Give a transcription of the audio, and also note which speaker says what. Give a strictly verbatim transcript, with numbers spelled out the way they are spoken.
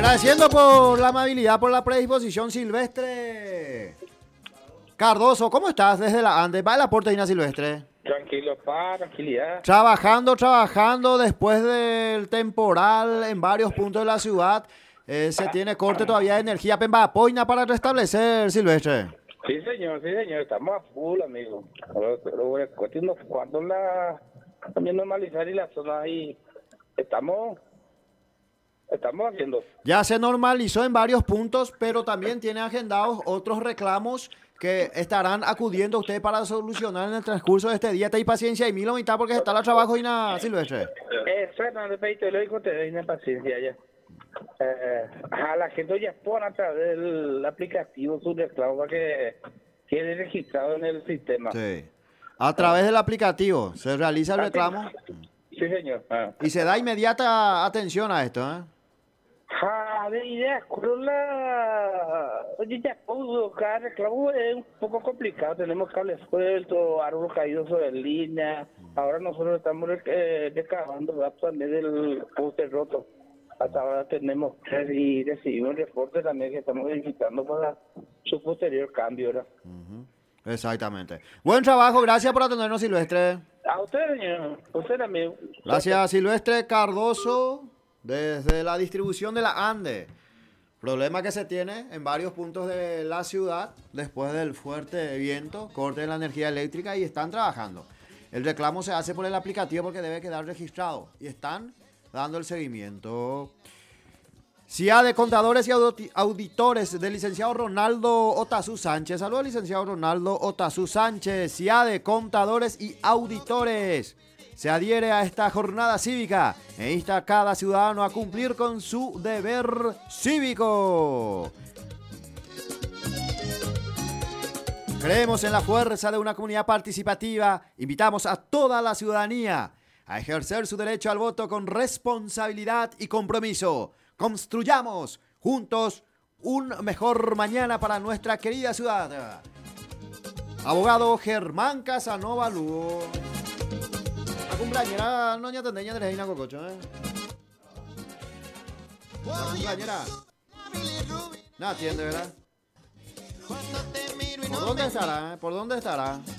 Speaker 1: Agradeciendo por la amabilidad, por la predisposición, Silvestre Cardoso. ¿Cómo estás desde la Andes? Va el aporte, Dina Silvestre.
Speaker 2: Tranquilo, pa, tranquilidad.
Speaker 1: Trabajando, trabajando después del temporal en varios puntos de la ciudad. Eh, se tiene corte todavía de energía. Pemba, poina para restablecer, Silvestre.
Speaker 2: Sí, señor, sí, señor, estamos a full, amigo. Pero, pero es cuestión de cuando la también normalizar y la zona ahí estamos estamos haciendo.
Speaker 1: Ya se normalizó en varios puntos, pero también tiene agendados otros reclamos que estarán acudiendo a usted para solucionar en el transcurso de este día. Ten paciencia y mil mitad porque está el trabajo, Dina Silvestre.
Speaker 2: Eh, Fernando Peito, lo dijo, te doy una paciencia ya. Eh, a la gente ya pone a través del aplicativo su reclamo para que quede registrado en el sistema.
Speaker 1: Sí. A través del aplicativo se realiza el reclamo.
Speaker 2: Sí, señor. Ah.
Speaker 1: Y se da inmediata atención a esto, ¿eh?
Speaker 2: Ah, de idea, con la... Oye, ya pudo, cada reclamo es un poco complicado, tenemos cables sueltos, árboles caídos sobre línea, ahora nosotros estamos eh, recabando datos también del poste roto, hasta ahora tenemos tres y recibimos reportes también que estamos verificando para su posterior cambio, ¿verdad?
Speaker 1: Uh-huh. Exactamente. Buen trabajo, gracias por atendernos, Silvestre.
Speaker 2: A usted, señor, usted también.
Speaker 1: Gracias, Silvestre Cardoso, desde la distribución de la Ande. Problema que se tiene en varios puntos de la ciudad después del fuerte viento, corte de la energía eléctrica y están trabajando. El reclamo se hace por el aplicativo porque debe quedar registrado y están dando el seguimiento. C I A de Contadores y Auditores del licenciado Ronaldo Otazú Sánchez. Saludos, licenciado Ronaldo Otazú Sánchez. C I A de Contadores y Auditores se adhiere a esta jornada cívica e insta a cada ciudadano a cumplir con su deber cívico. Creemos en la fuerza de una comunidad participativa. Invitamos a toda la ciudadanía a ejercer su derecho al voto con responsabilidad y compromiso. Construyamos juntos un mejor mañana para nuestra querida ciudad. Abogado Germán Casanova Lugo. La cumpleañera no ña tendeña de Reina Cococho, ¿eh? La cumpleañera. No atiende, ¿verdad? ¿Por dónde estará? ¿Eh? ¿Por dónde estará?